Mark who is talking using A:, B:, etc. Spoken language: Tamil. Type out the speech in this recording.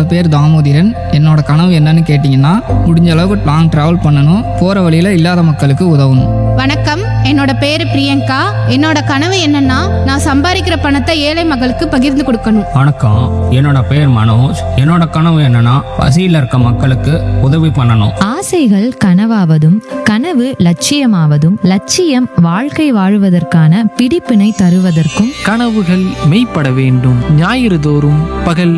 A: பேர் தாமோதிரன். என்னோட கனவு என்னன்னு கேட்டிங்கன்னா, முடிஞ்ச அளவுக்கு லாங் ட்ராவல் பண்ணணும், போகிற வழியில் இல்லாத மக்களுக்கு உதவணும்.
B: வணக்கம், என்னோட பேரு பிரியங்கா. என்னோட கனவு என்னன்னா, நான் சம்பாதிக்கிற பணத்தை ஏழை மக்களுக்கு பகிர்ந்து கொடுக்கணும்.
C: வணக்கம், என்னோட பேர் மனோஜ். என்னோட கனவு என்னன்னா, பசியில் இருக்க மக்களுக்கு உதவி பண்ணணும்.
D: ஆசைகள் கனவாவதும் கனவு லட்சியமாவதும் லட்சியம் வாழ்க்கை வாழுவதற்கான பிடிப்பினை தருவதற்கும்
E: கனவுகள் மெய்ப்பட வேண்டும். ஞாயிறு தோறும் பகல்